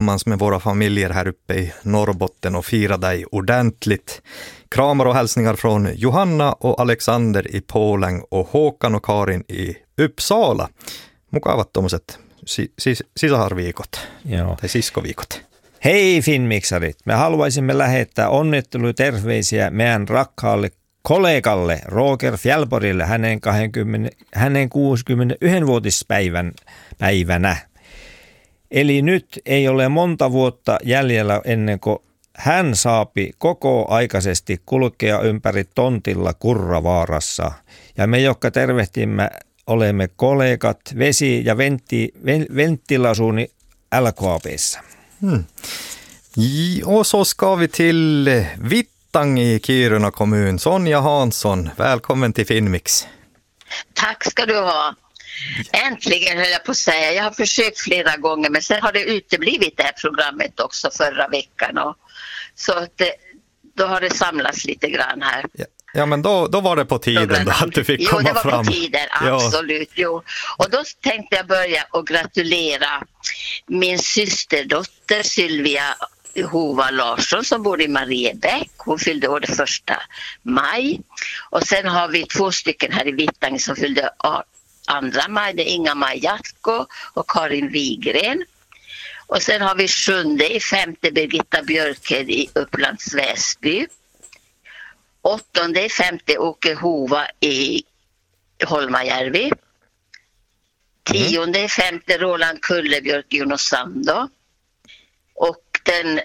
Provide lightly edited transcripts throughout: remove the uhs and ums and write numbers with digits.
tillsammans med våra familjer här uppe i Norrbotten och fira dig ordentligt. Kramar och hälsningar från Johanna och Alexander i Polen och Håkan och Karin i Uppsala. Mukavat tommoset sisaharviikot tai siskoviikot. Hei Finmiksarit, me haluaisimme lähettää onnitteluterveisiä meidän rakkaalle kollegalle Roger Fjällborgille hänen 61-vuotispäivänä. Eli nyt ei ole monta vuotta jäljellä ennen kuin hän saapi kokoaikaisesti kulkea ympäri tontilla Kurravaarassa. Ja me, jotka tervehtimme, olemme kollegat vesi- ja venttilasuuni LKAB:ssa. Och så ska vi till Vittangi i Kiruna kommun. Sonja Hansson, välkommen till Finnmix. Tack ska du ha. Äntligen höll jag på att säga. Jag har försökt flera gånger men sen har det uteblivit det här programmet också förra veckan. Så att då har det samlats lite grann här. Ja, men då var det på tiden då, att du fick komma fram. Jo, det var på tiden, absolut. Jo. Och då tänkte jag börja och gratulera min systerdotter Sylvia Hova Larsson som bor i Mariebäck. Hon fyllde år det 1 maj. Och sen har vi 2 stycken här i Vittangi som fyllde 2 maj. Det är Inga-Maj Jatko och Karin Wigren. Och sen har vi 7/5 Birgitta Björkhed i Upplands Väsby. 8/5 Åke Hova i Holmajärvi. 10/5 Roland Kullebjörk i Junosando. Och den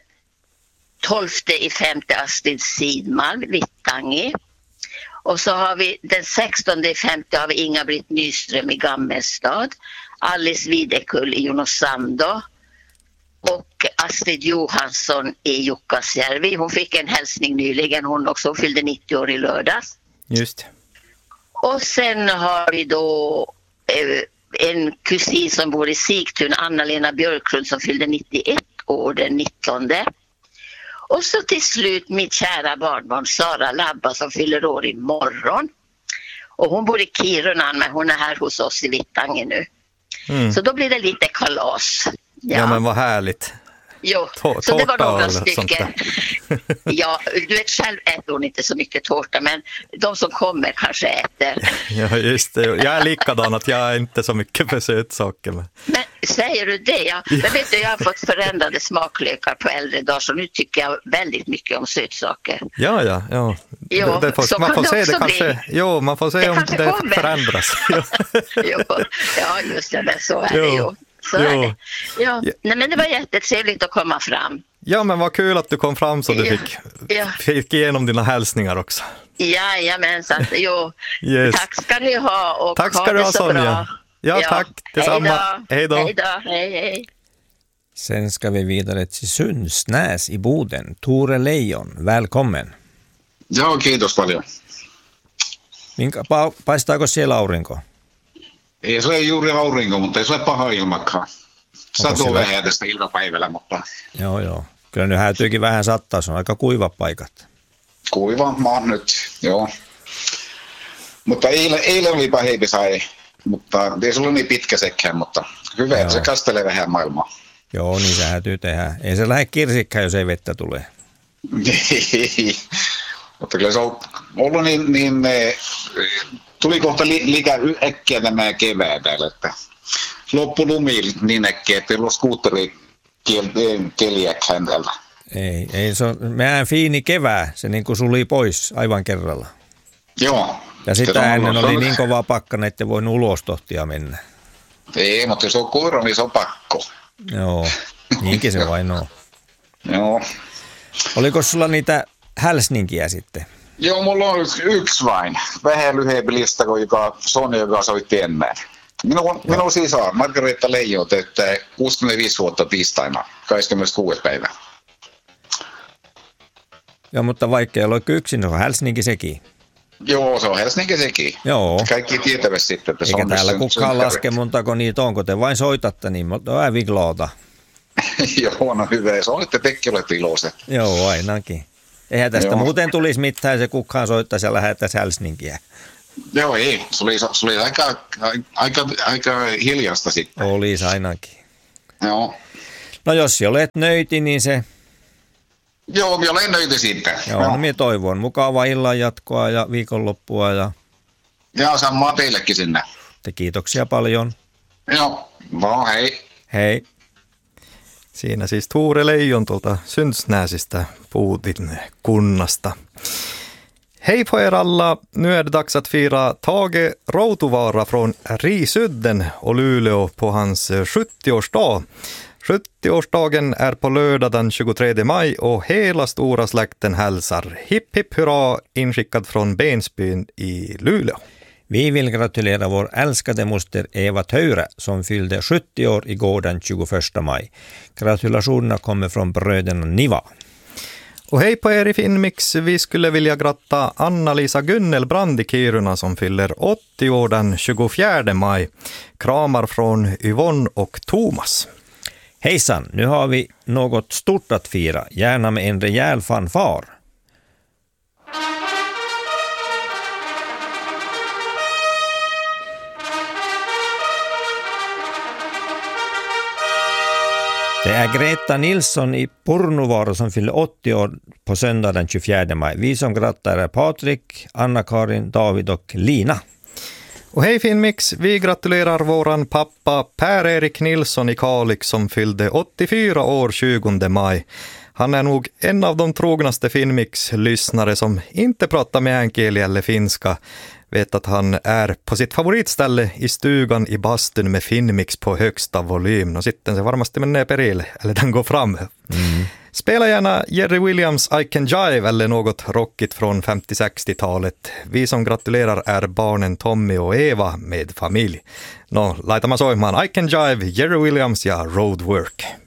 12/5 Astrid Sidmalm Vittangi. Och så har vi den 16/5 har vi Inga-Britt Nyström i Gammelstad. Alice Videkull i Junosando. Och Astrid Johansson i Jukkasjärvi. Hon fick en hälsning nyligen. Hon också fyllde 90 år i lördags. Just. Och sen har vi då en kusin som bor i Sigtuna, Anna-Lena Björklund, som fyllde 91 år den 19. Och så till slut mitt kära barnbarn Sara Labba som fyller år imorgon. Och hon bor i Kiruna men hon är här hos oss i Vittangi nu. Så då blir det lite kalas. Ja, men vad härligt. Jo, så det var några stycken. Ja, du vet, själv äter hon inte så mycket tårta, men de som kommer kanske äter. Ja, just det. Jag är likadan att jag är inte så mycket för sötsaker. Men säger du det? Ja. Men vet du, jag har fått förändrade smaklökar på äldre dagar, så nu tycker jag väldigt mycket om sötsaker. Ja. Jo, man får se det kanske. Jo, man får se om det förändras. Ja, just det, men så är det ju. Så är det. Ja. Nej, men det var jättetrevligt att komma fram. Ja, men vad kul att du kom fram så du fick igenom dina hälsningar också. Jajamensan, jo. Yes. Tack ska du ha och tack ska du ha, Sonja. Bra. Ja, tack. Detsamma. Hej då. Hej. Sen ska vi vidare till Sundsnäs i Boden. Tore Leijon, välkommen. Joo, kiitos paljon. Paistaako siellä aurinko? Ei se ole juuri aurinko, mutta ei se ole paha ilmakaan. Satoo vähän tästä iltapäivällä, mutta... Joo. Kyllä nyt häytyykin vähän sattaa, se on aika kuiva paikat. Kuiva maan nyt, joo. Mutta eilen oli pahempi sai, mutta ei se ollut niin pitkä sekään, mutta hyvä, että se kastelee vähän maailmaa. Joo, niin se häytyy tehdä. Ei se lähde kirsikkään, jos ei vettä tulee. Ei, mutta kyllä se on ollut niin tuli kohta liikaa äkkiä tämä kevää täällä, että loppu lumi niin äkkiä, että ei ollut skuutterikeliäkään täällä. Ei, se on meidän fiini kevää, se niin kuin suli pois aivan kerralla. Joo. Ja sitä ennen oli niin kova pakkana, että voinut ulos tohtia mennä. Ei, mutta jos on koira, niin se on pakko. Joo, niinkin se vain on. Joo. Oliko sulla niitä hälsninkiä sitten? Joo, mulla on yksi vain. Vähän lyhyempi lista kuin Sonja, joka soitti ennen. Minun sisar, Margareta Leijon, täyttää 65 vuotta tiistaina, 26. päivä. Joo, mutta vaikka ei ole yksin, se on Helsinki sekin. Joo, se on Helsinki sekin. Joo. Kaikki tietävät sitten, että se eikä on... Eikä täällä kukaan laske montako niitä on, kun te vain soitatte, niin mutta ävi glada. Joo, no hyvä. Se on, että tekin olette iloiset. Joo, ainakin. Eihän tästä muuten tulisi mitään, se kukaan soittaisi ja lähettäisi Helsinkiä. Joo, ei. Se oli aika hiljasta sitten. Olisi ainakin. Joo. No jos olet nöyti, niin se... Joo, minä olen nöyti siitä. Joo, no minä toivon mukavaa illan jatkoa ja viikonloppua ja... Ja samaa teillekin sinne. Kiitoksia paljon. Joo, no hei. Hej. Siinä siis Tore Leijon tuolta Sundsnäsistä Putin kunnasta. Hej på er alla, nu är det dags att fira Tage Rautuvara från Risudden och Luleå på hans 70-årsdag. 70-årsdagen är på lördag den 23 maj och hela stora släkten hälsar. Hipp hipp hurra, inskickad från Bensbyn i Luleå. Vi vill gratulera vår älskade moster Eva Töre som fyllde 70 år igår den 21 maj. Gratulationerna kommer från bröderna Niva. Och hej på er i Finnmix, vi skulle vilja gratta Anna-Lisa Gunnelbrand i Kiruna som fyller 80 år den 24 maj. Kramar från Yvonne och Thomas. Hejsan, nu har vi något stort att fira, gärna med en rejäl fanfar. Det är Greta Nilsson i Purnuvaara som fyller 80 år på söndag den 24 maj. Vi som grattar är Patrik, Anna-Karin, David och Lina. Och hej Finnmix, vi gratulerar våran pappa Per-Erik Nilsson i Kalix som fyllde 84 år 20 maj. Han är nog en av de trognaste Finnmix-lyssnare som inte pratar med enkeli eller finska. Vet att han är på sitt favoritställe i stugan i bastun med Finnmix på högsta volym. Och sitter sig varmast med en peril, eller den går fram. Spela gärna Jerry Williams I Can Jive eller något rockigt från 50-60-talet. Vi som gratulerar är barnen Tommy och Eva med familj. Laitamaan soimaan I Can Jive, Jerry Williams ja Roadwork.